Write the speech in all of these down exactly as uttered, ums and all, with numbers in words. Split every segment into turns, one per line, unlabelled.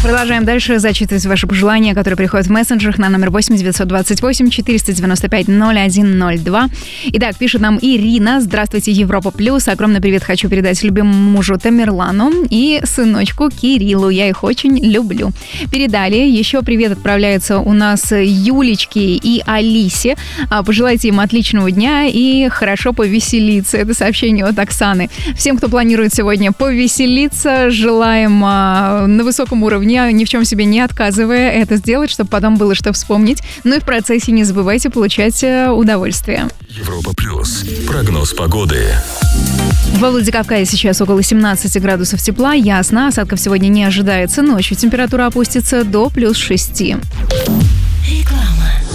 Продолжаем дальше зачитывать ваши пожелания, которые приходят в мессенджерах на номер восемь девятьсот двадцать восемь четыреста девяносто пять ноль один ноль два. Итак, пишет нам Ирина. Здравствуйте, Европа Плюс. Огромный привет хочу передать любимому мужу Тамерлану и сыночку Кириллу. Я их очень люблю. Передали. Еще привет отправляется у нас Юлечке и Алисе. Пожелайте им отличного дня и хорошо повеселиться. Это сообщение от Оксаны. Всем, кто планирует сегодня повеселиться, желаем на высоком уровне, ни в чем себе не отказывая, это сделать, чтобы потом было что вспомнить. Ну и в процессе не забывайте получать удовольствие.
Европа Плюс. Прогноз погоды.
Во Владикавказе сейчас около семнадцати градусов тепла. Ясно, осадков сегодня не ожидается. Ночью температура опустится до плюс шести.
Реклама.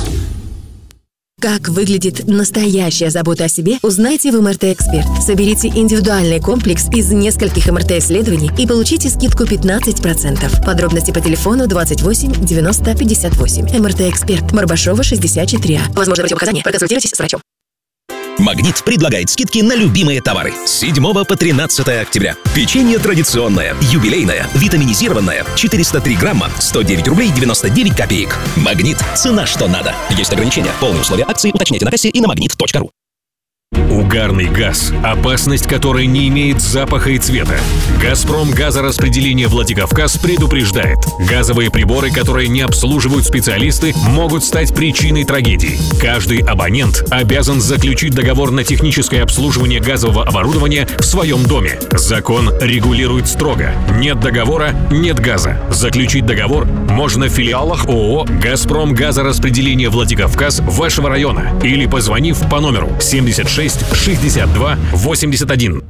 Как выглядит настоящая забота о себе, узнайте в эм эр тэ Эксперт. Соберите индивидуальный комплекс из нескольких эм эр тэ-исследований и получите скидку пятнадцать процентов. Подробности по телефону двадцать восемь девяносто пятьдесят восемь. эм эр тэ Эксперт. Барбашова, шестьдесят четыре А. Возможно противопоказания. Проконсультируйтесь с врачом.
Магнит предлагает скидки на любимые товары. С седьмого по тринадцатое октября. Печенье традиционное, юбилейное, витаминизированное. четыреста три грамма, сто девять рублей девяносто девять копеек. Магнит. Цена что надо. Есть ограничения. Полные условия акции уточняйте на кассе и на магнит точка ру.
Угарный газ. Опасность которой не имеет запаха и цвета. «Газпром» газораспределение Владикавказ предупреждает. Газовые приборы, которые не обслуживают специалисты, могут стать причиной трагедии. Каждый абонент обязан заключить договор на техническое обслуживание газового оборудования в своем доме. Закон регулирует строго. Нет договора – нет газа. Заключить договор можно в филиалах ООО «Газпром» газораспределение Владикавказ вашего района или позвонив по номеру семьдесят шесть шестьдесят два восемьдесят один.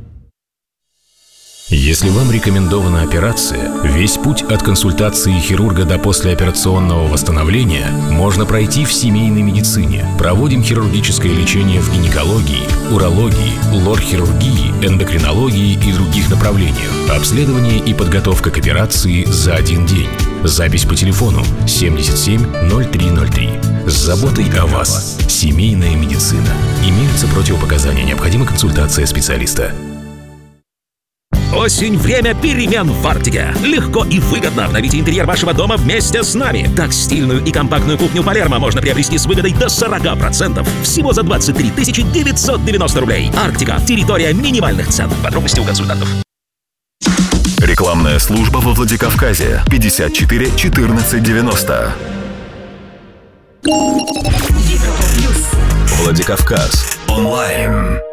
Если вам рекомендована операция, весь путь от консультации хирурга до послеоперационного восстановления можно пройти в семейной медицине. Проводим хирургическое лечение в гинекологии, урологии, лор-хирургии, эндокринологии и других направлениях. Обследование и подготовка к операции за один день. Запись по телефону семьдесят семь ноль три ноль три. С заботой о вас. Семейная медицина. Имеются противопоказания. Необходима консультация специалиста.
Осень – время перемен в Арктике. Легко и выгодно обновите интерьер вашего дома вместе с нами. Так, стильную и компактную кухню Палермо можно приобрести с выгодой до сорок процентов. Всего за двадцать три тысячи девятьсот девяносто рублей. Арктика – территория минимальных цен. Подробности у консультантов.
Рекламная служба во Владикавказе. пятьдесят четыре четырнадцать девяносто. Владикавказ. Онлайн.